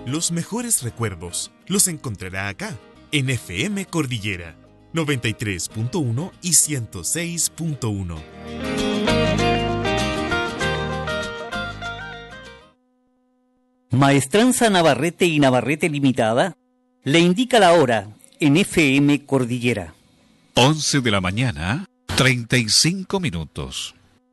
Los mejores recuerdos los encontrará acá, en FM Cordillera 93.1 y 106.1. Maestranza Navarrete y Navarrete Limitada le indica la hora en FM Cordillera. 11 de la mañana, 35 minutos.